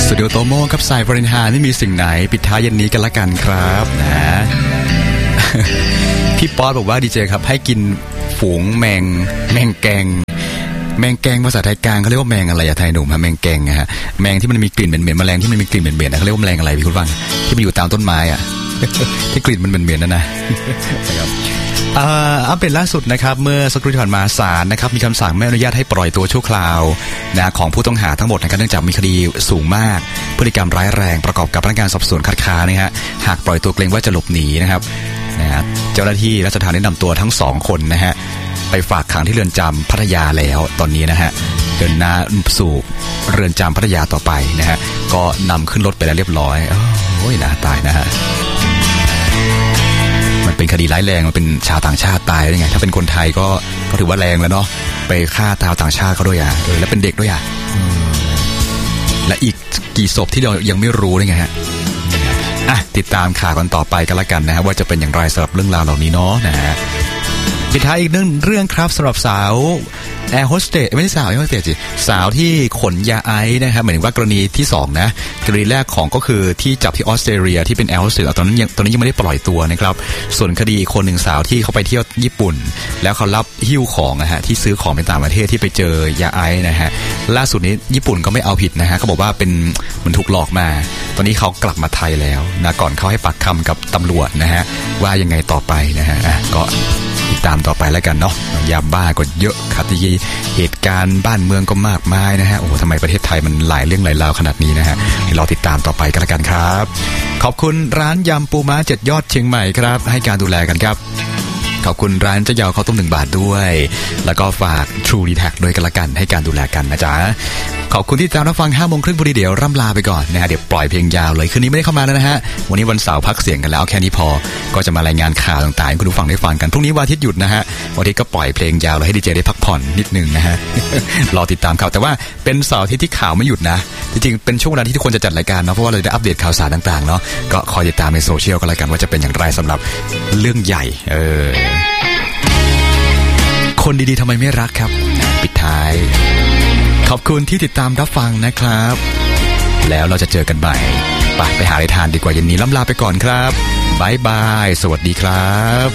สตูดิโอโตโม่ครับสายบริหารไม่มีสิ่งไหนปิดท้ายเย็นนี้กันละกันครับนะ พี่ป๊อตบอกว่าดีเจครับให้กินฝูงแมงแกงภาษาไทยกลางเขาเรียกว่าแมงอะไรอะไทยหนุ่มฮะแมงแกงฮะแมงที่มันมีกลิ่นเหม็นๆแมลงที่มันมีกลิ่นเหม็นๆนะเขาเรียกว่าแมลงอะไรพี่คุณฟังที่มันอยู่ตามต้นไม้อะ ที่กลิ่นมันเหม็นๆนั่นนะ นะครับอัปเดตล่าสุดนะครับเมื่อสักครู่ที่ผ่านมาศาลนะครับมีคำสั่งไม่อนุญาตให้ปล่อยตัวชั่วคราวนะของผู้ต้องหาทั้งหมดนะครับเนื่องจากมีคดีสูงมากพฤติกรรมร้ายแรงประกอบกับพนักงานสอบสวนคัดค้านนะฮะหากปล่อยตัวเกรงว่าจะหลบหนีนะครับเจ้าหน้าที่ราชทัณฑ์ได้นำตัวทั้ง2คนนะฮะไปฝากขังที่เรือนจำพัทยาแล้วตอนนี้นะฮะเดินหน้าสู่เรือนจำพัทยาต่อไปนะฮะก็นำขึ้นรถไปแล้วเรียบร้อยโอ้ยน่าตายนะฮะมันเป็นคดีร้ายแรงมันเป็นชาวต่างชาติตายได้ไงถ้าเป็นคนไทยก็ถือว่าแรงแล้วเนาะไปฆ่าชาวต่างชาติเขาด้วยแล้วเป็นเด็กด้วยและอีกกี่ศพที่เรายังไม่รู้ได้ไงฮะติดตามข่าวกันต่อไปกันละกันนะฮะว่าจะเป็นอย่างไรสำหรับเรื่องราวเหล่านี้เนาะนะฮะปิดท้ายอีกเรื่องครับสำหรับสาวแอร์โฮสเตสไม่ใช่สาวแอร์โฮสเตสสิสาวที่ขนยาไอซ์นะครับหมายถึงว่ากรณีที่2นะกรณีแรกของก็คือที่จับที่ออสเตรเลียที่เป็นแอร์โฮสเตสตอนนี้ยังไม่ได้ปล่อยตัวนะครับส่วนคดีคนหนึ่งสาวที่เขาไปเที่ยวญี่ปุ่นแล้วเขารับหิ้วของนะฮะที่ซื้อของไปต่างประเทศที่ไปเจอยาไอซ์นะฮะล่าสุดนี้ญี่ปุ่นก็ไม่เอาผิดนะฮะเขาบอกว่าเป็นมันถูกหลอกมาตอนนี้เขากลับมาไทยแล้วนะก่อนเขาให้ปากคำกับตำรวจนะฮะว่ายังไงต่อไปนะฮะก็ติดตามต่อไปแล้วกันเนาะยาบ้าก็เยอะครับที่เหตุการณ์บ้านเมืองก็มากมายนะฮะโอ้โหทำไมประเทศไทยมันหลายเรื่องหลายราวขนาดนี้นะฮะให้เราติดตามต่อไปกันแล้วกันครับขอบคุณร้านยำปูม้า7 ยอดเชียงใหม่ครับให้การดูแลกันครับขอบคุณร้านเจ้าเยาข้าวต้ม1 บาทด้วยแล้วก็ฝาก True Detect ด้วยกันละกันให้การดูแลกันนะจ๊ะขอบคุณที่ติดตามรับฟัง 5 โมงครึ่งพอดีเดี๋ยวร่ำลาไปก่อนนะฮะเดี๋ยวปล่อยเพลงยาวเลยคืนนี้ไม่ได้เข้ามาแล้วนะฮะวันนี้วันเสาร์พักเสียงกันแล้วแค่นี้พอก็จะมารายงานข่าวต่างๆให้คุณผู้ฟังได้ฟังกันพรุ่งนี้วันอาทิตย์หยุดนะฮะวันอาทิตย์ก็ปล่อยเพลงยาวเลยให้ดีเจได้พักผ่อนนิดนึงนะฮะ รอติดตามข่าวแต่ว่าเป็นเสาร์อาทิตย์ที่ข่าวไม่หยุดนะจริงๆเป็นช่วงเวลาที่ทุกคนจะจัดรายการเนาะเพราะว่าเราจะได้อัปเดตข่าวสารต่างๆเนาะก็คอยติดตามในโซเชียลกันแล้วกันว่าจะเป็นอย่างไรสำหรับเรื่องใหญ่คนดีๆทำไมไม่รักครับปิดท้ายขอบคุณที่ติดตามรับฟังนะครับแล้วเราจะเจอกันใหม่ไปหาอะไรทานดีกว่าเย็นนี้ล่ำลาไปก่อนครับบ๊ายบายสวัสดีครับ